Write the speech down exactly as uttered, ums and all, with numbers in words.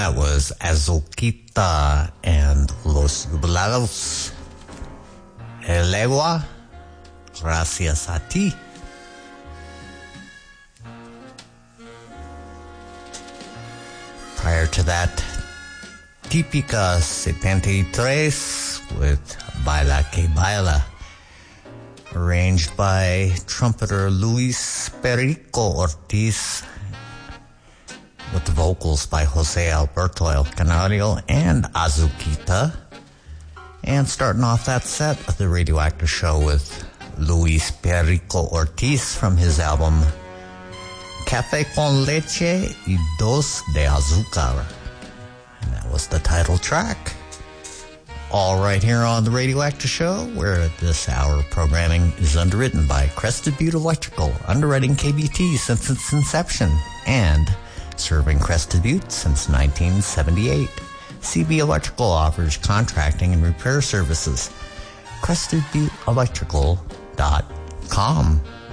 That was Azuquita and Los Nublados. El agua, gracias a ti. Prior to that, Típica seventy-three with Baila que Baila, arranged by trumpeter Luis Perico Ortiz, with the vocals by Jose Alberto El Canario and Azuquita. And starting off that set of the Radioactive Show with Luis Perico Ortiz from his album Café con Leche y Dos de Azúcar. And that was the title track. All right here on the Radioactive Show, where this hour of programming is underwritten by Crested Butte Electrical, underwriting K B T since its inception, and serving Crested Butte since nineteen seventy-eight. C B Electrical offers contracting and repair services. Crested Butte Electrical dot com.